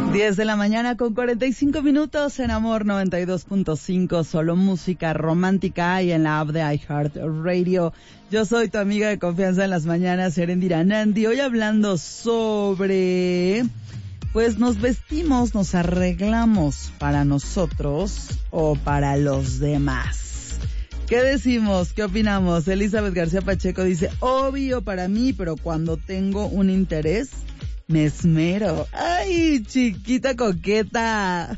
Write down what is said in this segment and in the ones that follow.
10 de la mañana con 45 minutos en Amor 92.5, solo música romántica y en la app de iHeartRadio. Yo soy tu amiga de confianza en las mañanas, Erendira Nandi. Hoy hablando sobre, pues nos vestimos, nos arreglamos para nosotros o para los demás. ¿Qué decimos? ¿Qué opinamos? Elizabeth García Pacheco dice, obvio para mí, pero cuando tengo un interés, me esmero. ¡Ay, chiquita coqueta!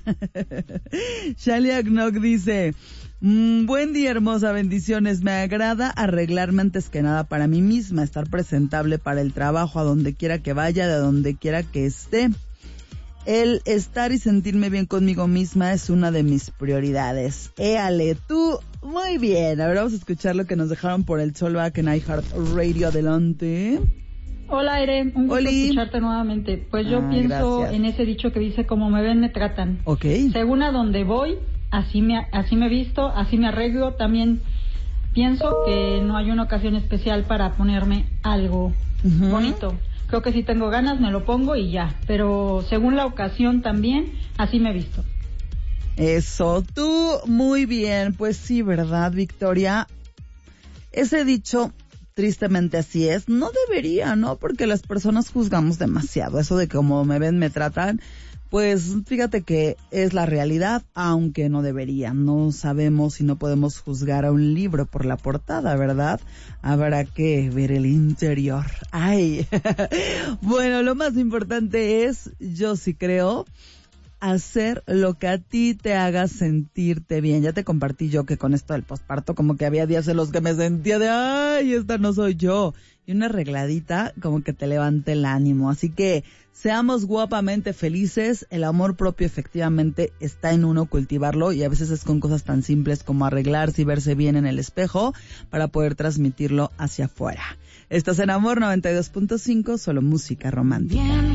Shalia Knock dice, buen día, hermosa, bendiciones. Me agrada arreglarme antes que nada para mí misma, estar presentable para el trabajo, a donde quiera que vaya, de donde quiera que esté. El estar y sentirme bien conmigo misma es una de mis prioridades. Éale, tú, muy bien. A ver, vamos a escuchar lo que nos dejaron por el Soulback en iHeartRadio. Adelante. Hola, Ere, un gusto escucharte nuevamente. Pues yo pienso gracias en ese dicho que dice, como me ven, me tratan. Ok. Según a donde voy, así me visto, así me arreglo. También pienso que no hay una ocasión especial para ponerme algo bonito. Creo que si tengo ganas me lo pongo y ya. Pero según la ocasión también, así me visto. Eso, tú muy bien. Pues sí, ¿verdad, Victoria? Ese dicho, tristemente así es, no debería, ¿no? Porque las personas juzgamos demasiado. Eso de como me ven, me tratan, pues fíjate que es la realidad, aunque no debería. No sabemos y no podemos juzgar a un libro por la portada, ¿verdad? Habrá que ver el interior. ¡Ay! Bueno, lo más importante es, yo sí creo, hacer lo que a ti te haga sentirte bien. Ya te compartí yo que con esto del posparto como que había días en los que me sentía de ¡ay, esta no soy yo! Y una arregladita como que te levante el ánimo. Así que seamos guapamente felices. El amor propio efectivamente está en uno, cultivarlo, y a veces es con cosas tan simples como arreglarse y verse bien en el espejo para poder transmitirlo hacia afuera. Estás en Amor 92.5, solo música romántica.